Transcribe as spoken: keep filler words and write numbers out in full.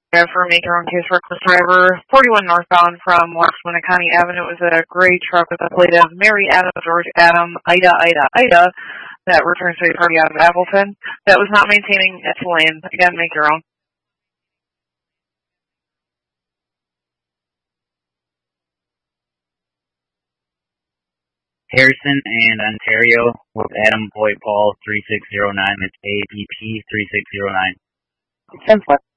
for Make Your Own Case Reckless Driver, forty-one northbound from West Winneconne Avenue. It was a gray truck with a plate of Mary Adam, George Adam, Ida, Ida, Ida, that returns to a party out of Appleton, that was not maintaining its lane. Again, make your own. Harrison and Ontario with Adam Boyd Paul three six zero nine. It's A B P three six zero nine. ten four.